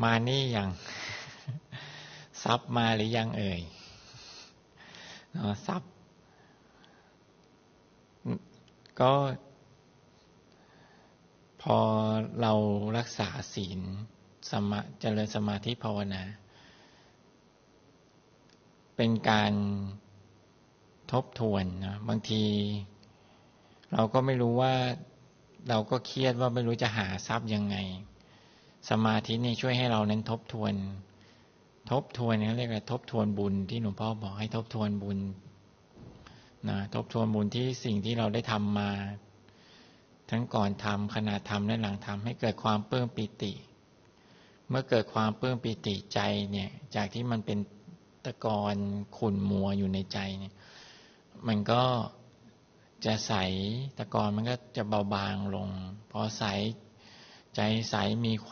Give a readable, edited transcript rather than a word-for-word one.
มานี่ยัง ทรัพย์มาหรือยังเอ่ยทรัพย์ก็พอเรารักษาศีลเจริญสมาธิภาวนาเป็นการทบทวนนะบางทีเราก็ไม่รู้ว่าเราก็เครียดว่าไม่รู้จะหาทรัพย์ยังไงสมาธินี่ช่วยให้เรานั้นทบทวนนี่เรียกว่าทบทวนบุญที่หลวงพ่อบอกให้ทบทวนบุญนะทบทวนบุญที่สิ่งที่เราได้ทำมาทั้งก่อนทำขณะทำและหลังทำให้เกิดความปลื้มปิติเมื่อเกิดความปลื้มปิติใจเนี่ยจากที่มันเป็นตะกอนขุ่นมัวอยู่ในใจเนี่ยมันก็จะใสตะกอนมันก็จะเบาบางลงพอใสใจใสมี